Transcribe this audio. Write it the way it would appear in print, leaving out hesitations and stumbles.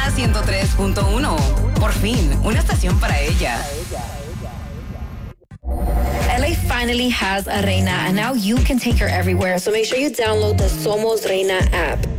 La 103.1. Por fin, una estación para ella. LA finally has a Reina, and now you can take her everywhere. So make sure you download the Somos Reina app.